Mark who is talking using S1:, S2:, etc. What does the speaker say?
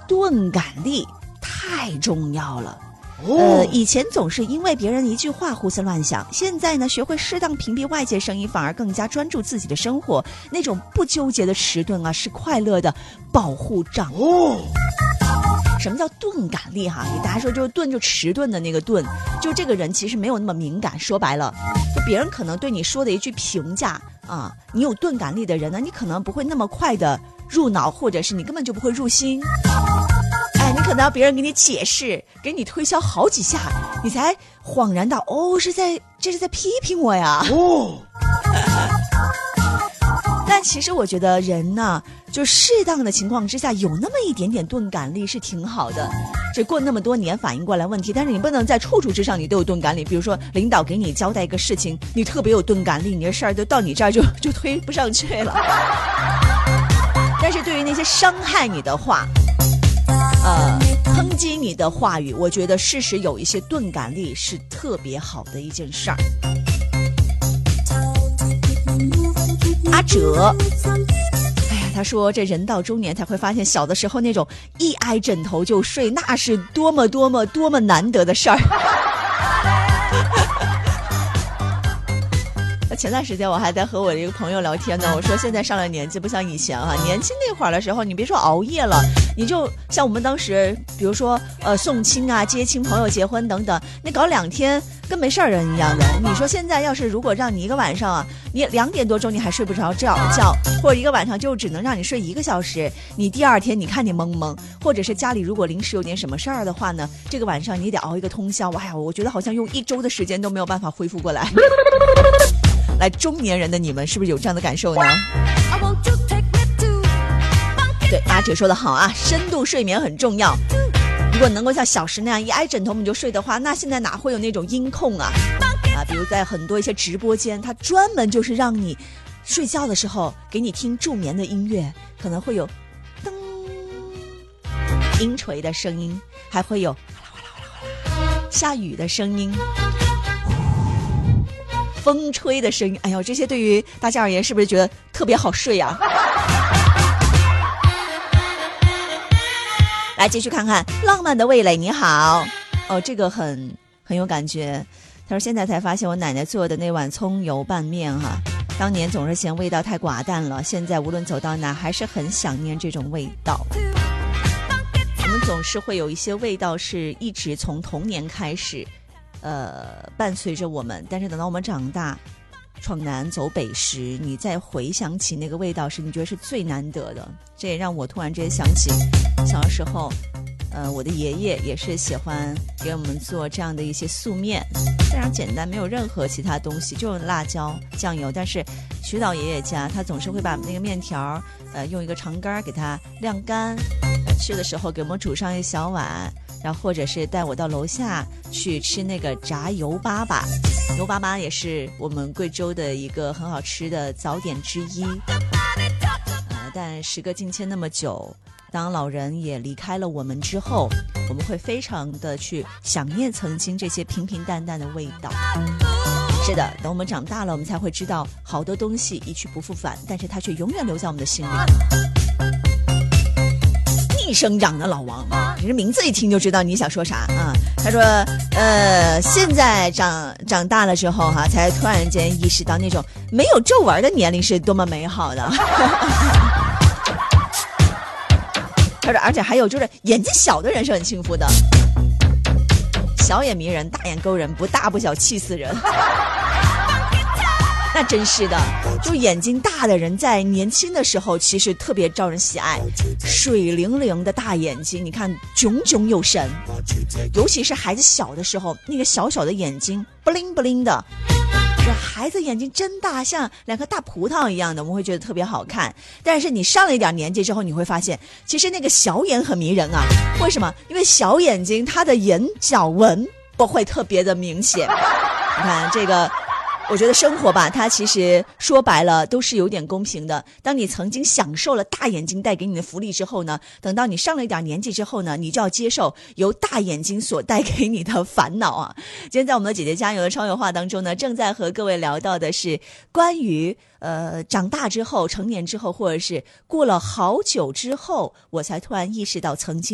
S1: 钝感力太重要了。以前总是因为别人一句话胡思乱想，现在呢，学会适当屏蔽外界声音，反而更加专注自己的生活。那种不纠结的迟钝啊，是快乐的保护障。什么叫钝感力哈？给大家说，就是钝就迟钝的那个钝，就这个人其实没有那么敏感。说白了，就别人可能对你说的一句评价啊，你有钝感力的人呢，你可能不会那么快的入脑，或者是你根本就不会入心。你可能要别人给你解释，给你推销好几下，你才恍然到，这是在批评我呀。但其实我觉得人呢，就适当的情况之下有那么一点点钝感力是挺好的。这过那么多年反应过来问题，但是你不能在处处之上你都有钝感力。比如说领导给你交代一个事情，你特别有钝感力，你的事儿就到你这儿就推不上去了。但是对于那些伤害你的话，抨击你的话语，我觉得适时有一些钝感力是特别好的一件事儿。阿哲，他说这人到中年才会发现，小的时候那种一挨枕头就睡，那是多么难得的事儿。前段时间我还在和我的一个朋友聊天呢，我说现在上了年纪不像以前啊，年轻那会儿的时候，你别说熬夜了，你就像我们当时，比如说送亲啊、接亲、朋友结婚等等，你搞2天跟没事人一样的。你说现在要是如果让你一个晚上啊，你2点多钟你还睡不着觉，或者一个晚上就只能让你睡1个小时，你第二天你看你懵懵，或者是家里如果临时有点什么事儿的话呢，这个晚上你得熬一个通宵，哎呀，我觉得好像用1周的时间都没有办法恢复过来。来，中年人的你们是不是有这样的感受呢？对，阿哲说的好啊，深度睡眠很重要。如果能够像小时那样一挨枕头我们就睡的话，那现在哪会有那种音控啊？比如在很多一些直播间，它专门就是让你睡觉的时候给你听助眠的音乐，可能会有噔音锤的声音，还会有下雨的声音，风吹的声音。哎呦，这些对于大家而言是不是觉得特别好睡啊？来继续看看浪漫的味蕾，你好。这个很有感觉。他说现在才发现我奶奶做的那碗葱油拌面当年总是嫌味道太寡淡了，现在无论走到哪还是很想念这种味道。我们总是会有一些味道是一直从童年开始伴随着我们，但是等到我们长大闯南走北时，你再回想起那个味道时，你觉得是最难得的。这也让我突然之间想起小的时候我的爷爷也是喜欢给我们做这样的一些素面，非常简单，没有任何其他东西，就辣椒酱油。但是去到爷爷家，他总是会把那个面条用一个长杆给它晾干，吃的时候给我们煮上一小碗，然后或者是带我到楼下去吃那个炸油粑粑。油粑粑也是我们贵州的一个很好吃的早点之一。但时隔境迁那么久，当老人也离开了我们之后，我们会非常的去想念曾经这些平平淡淡的味道。是的，等我们长大了，我们才会知道好多东西一去不复返，但是它却永远留在我们的心里。逆生长的老王，你这名字一听就知道你想说啥啊？他说现在长大了之后才突然间意识到那种没有皱纹的年龄是多么美好的。他说而且还有就是眼睛小的人是很幸福的，小眼迷人，大眼勾人，不大不小气死人。那真是的，就眼睛大的人在年轻的时候其实特别招人喜爱，水灵灵的大眼睛，你看炯炯有神。尤其是孩子小的时候，那个小小的眼睛不灵不灵的，孩子眼睛真大，像2颗大葡萄一样的，我们会觉得特别好看。但是你上了一点年纪之后，你会发现其实那个小眼很迷人啊。为什么？因为小眼睛它的眼角纹不会特别的明显。你看这个，我觉得生活吧，它其实说白了都是有点公平的。当你曾经享受了大眼睛带给你的福利之后呢，等到你上了一点年纪之后呢，你就要接受由大眼睛所带给你的烦恼啊。今天在我们的姐姐加油的超有话当中呢，正在和各位聊到的是关于长大之后、成年之后，或者是过了好久之后，我才突然意识到曾经